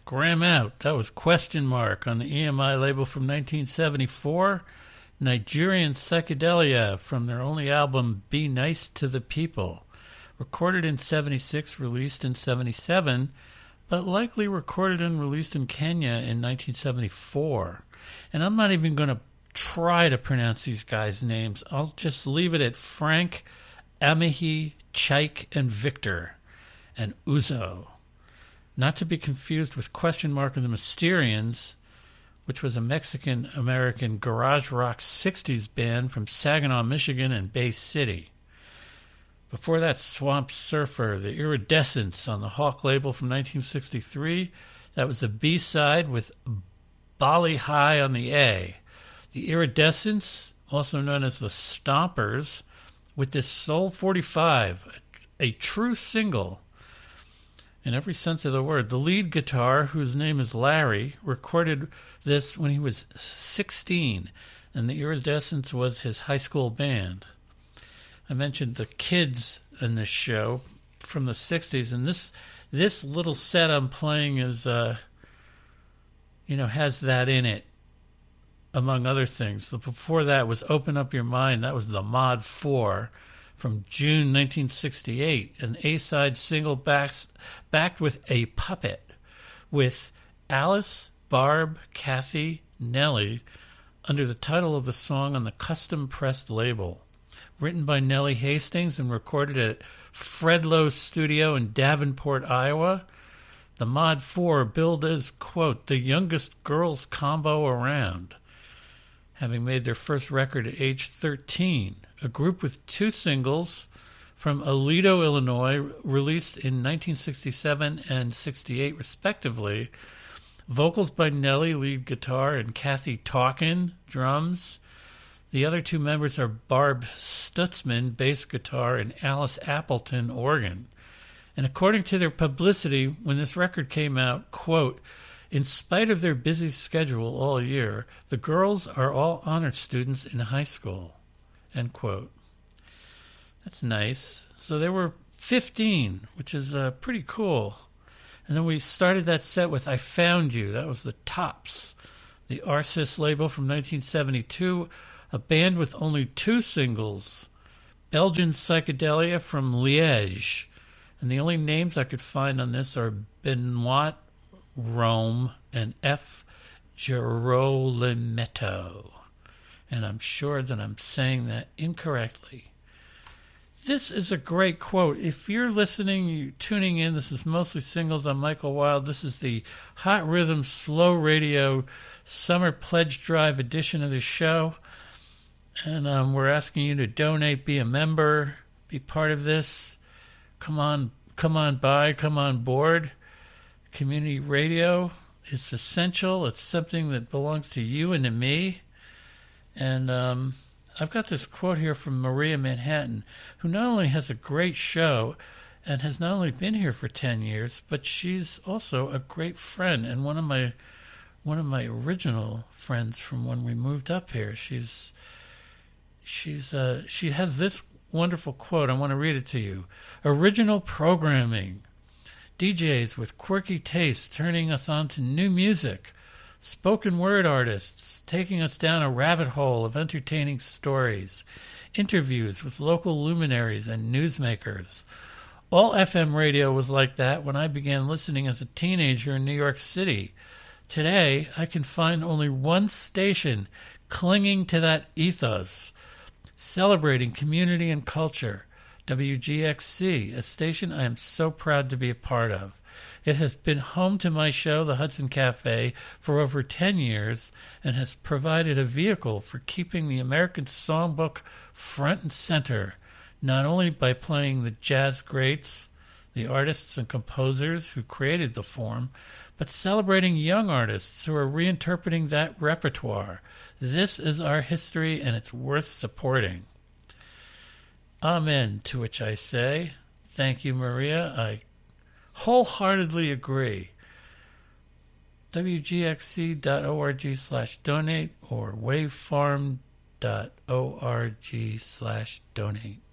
Scram Out. That was Question Mark on the EMI label from 1974. Nigerian Psychedelia from their only album Be Nice to the People. Recorded in 76, released in 77, but likely recorded and released in Kenya in 1974. And I'm not even going to try to pronounce these guys' names. I'll just leave it at Frank, Amihi, Chaik, and Victor, and Uzo. Not to be confused with Question Mark and the Mysterians, which was a Mexican-American garage rock 60s band from Saginaw, Michigan and Bay City. Before that, Swamp Surfer, the Iridescence on the Hawk label from 1963. That was the B-side with Bali High on the A. The Iridescence, also known as the Stompers, with this Soul 45, a true single in every sense of the word. The lead guitar, whose name is Larry, recorded this when he was 16, and the Iridescence was his high school band. I mentioned the kids in this show from the 60s, and this little set I'm playing is, has that in it, among other things. Before that was Open Up Your Mind. That was the Mod 4 from June 1968, an A-side single backed with a puppet with Alice, Barb, Kathy, Nellie under the title of the song on the custom-pressed label. Written by Nellie Hastings and recorded at Fred Lowe's studio in Davenport, Iowa. The Mod 4 billed as, quote, the youngest girls combo around, having made their first record at age 13. A group with two singles from Aledo, Illinois, released in 1967 and 68, respectively. Vocals by Nellie, lead guitar, and Kathy Talkin, drums. The other two members are Barb Stutzman, bass guitar, and Alice Appleton, organ. And according to their publicity, when this record came out, quote, in spite of their busy schedule all year, the girls are all honor students in high school, end quote. That's nice. So they were 15, which is pretty cool. And then we started that set with I Found You. That was the Tops, the Arsis label from 1972, a band with only two singles, Belgian Psychedelia from Liège. And the only names I could find on this are Benoit Rome and F. Girolimetto. And I'm sure that I'm saying that incorrectly. This is a great quote. If you're listening, you're tuning in, this is mostly singles on Michael Wild. This is the Hot Rhythm Slow Radio Summer Pledge Drive edition of the show. And we're asking you to donate, be a member, be part of this. Come on by, come on board. Community radio, it's essential. It's something that belongs to you and to me. And I've got this quote here from Maria Manhattan, who not only has a great show and has not only been here for 10 years, but she's also a great friend and one of my original friends from when we moved up here. She has this wonderful quote. I want to read it to you. Original programming. DJs with quirky tastes turning us on to new music. Spoken word artists taking us down a rabbit hole of entertaining stories. Interviews with local luminaries and newsmakers. All FM radio was like that when I began listening as a teenager in New York City. Today, I can find only one station clinging to that ethos, celebrating community and culture. WGXC, a station I am so proud to be a part of. It has been home to my show, The Hudson Cafe, for over 10 years and has provided a vehicle for keeping the American songbook front and center, not only by playing the jazz greats, the artists and composers who created the form, but celebrating young artists who are reinterpreting that repertoire. This is our history, and it's worth supporting. Amen, to which I say, thank you, Maria. I wholeheartedly agree. WGXC.org/donate or wavefarm.org/donate.